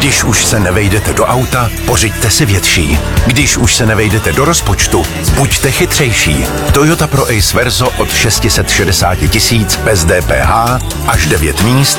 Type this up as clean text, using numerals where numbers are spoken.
Když už se nevejdete do auta, pořiďte si větší. Když už se nevejdete do rozpočtu, buďte chytřejší. Toyota Pro Ace Verso od 660 000 bez DPH, až 9 míst,